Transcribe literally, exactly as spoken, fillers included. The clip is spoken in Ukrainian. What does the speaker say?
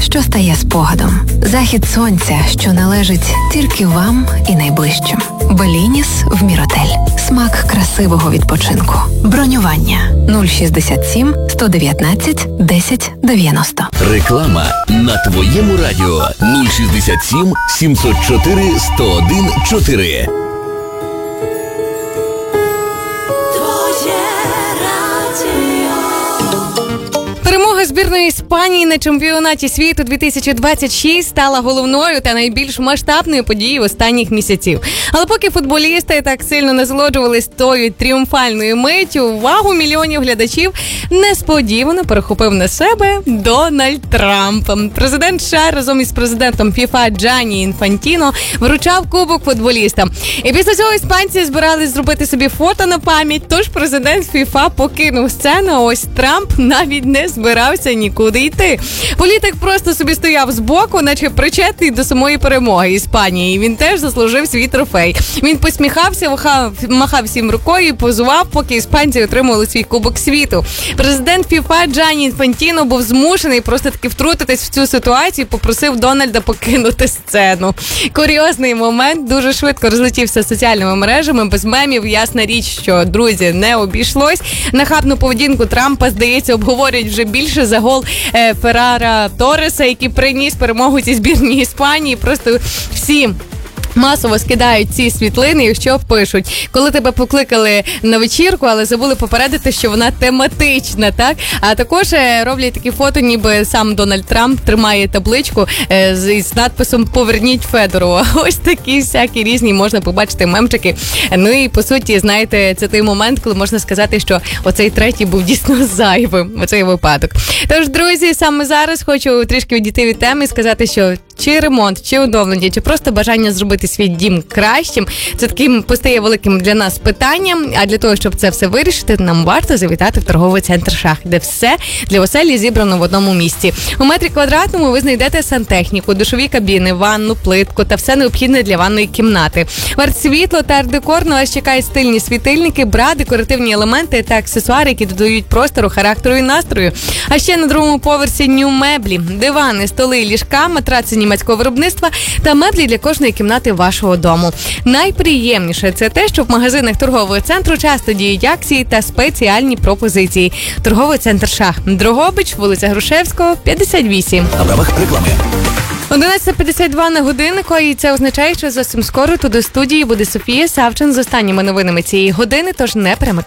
що стає спогадом. Захід сонця, що належить тільки вам і найближчим. Белініс в Міротель. Смак красивого відпочинку. Бронювання нуль шістдесят сім сто дев'ятнадцять десять дев'яносто. Реклама на твоєму радіо нуль шістдесят сім сімсот чотири сто один чотири. Перемога збірної Іспанії на чемпіонаті світу дві тисячі двадцять шість стала головною та найбільш масштабною подією останніх місяців. Але поки футболісти так сильно насолоджувались тою тріумфальною миттю, увагу мільйонів глядачів несподівано перехопив на себе Дональд Трамп. Президент США разом із президентом ФІФА Джанні Інфантіно вручав кубок футболістам. І після цього іспанці збирались зробити собі фото на пам'ять, тож президент ФІФА покинув сцену, а ось Трамп навіть не збирався нікуди йти. Політик просто собі стояв збоку, наче причетний до самої перемоги Іспанії. І він теж заслужив свій трофей. Він посміхався, махав, махав всім рукою і позував, поки іспанці отримували свій кубок світу. Президент ФІФА Джанні Інфантіно був змушений просто таки втрутитись в цю ситуацію і попросив Дональда покинути сцену. Курйозний момент дуже швидко розлетівся соціальними мережами, без мемів. Ясна річ, що, друзі, не обійшлось. Нахабну поведінку Трампа, здається, обговорюють вже більше за гол е, Феррара Торреса, який приніс перемогу цій збірній Іспанії. Просто всі масово скидають ці світлини, якщо пишуть, коли тебе покликали на вечірку, але забули попередити, що вона тематична, так? А також роблять такі фото, ніби сам Дональд Трамп тримає табличку з, з надписом «Поверніть Федорова». Ось такі всякі різні можна побачити мемчики. Ну і, по суті, знаєте, це той момент, коли можна сказати, що оцей третій був дійсно зайвим, оцей випадок. Тож, друзі, саме зараз хочу трішки відійти від теми і сказати, що чи ремонт, чи оновлення, чи просто бажання зробити свій дім кращим, це таким постає великим для нас питанням, а для того, щоб це все вирішити, нам варто завітати в торговий центр «Шах», де все для оселі зібрано в одному місці. У метрі квадратному ви знайдете сантехніку, душові кабіни, ванну, плитку та все необхідне для ванної кімнати. В арт-світло та арт-декор на вас чекають стильні світильники, бра, декоративні елементи та аксесуари, які додають простору, характеру і настрою. А ще на другому поверсі нью-меблі, дивани, столи, ліжка, матраци німецького виробництва та меблі для кожної кімнати вашого дому. Найприємніше – це те, що в магазинах торгового центру часто діють акції та спеціальні пропозиції. Торговий центр «Шах», Дрогобич, вулиця Грушевського, п'ятдесят вісім. На правах реклами. одинадцята п'ятдесят два на годиннику, і це означає, що зовсім скоро тут до студії буде Софія Савчин з останніми новинами цієї години, тож не перемикайте.